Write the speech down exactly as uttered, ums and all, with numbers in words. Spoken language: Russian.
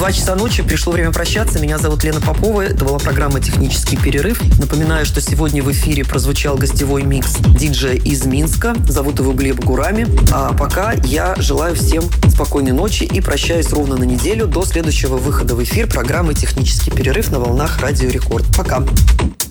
Два часа ночи, пришло время прощаться. Меня зовут Лена Попова. Это была программа «Технический перерыв». Напоминаю, что сегодня в эфире прозвучал гостевой микс диджея из Минска. Зовут его Глеб Гурами. А пока я желаю всем спокойной ночи и прощаюсь ровно на неделю до следующего выхода в эфир программы «Технический перерыв» на волнах Радио Рекорд. Пока.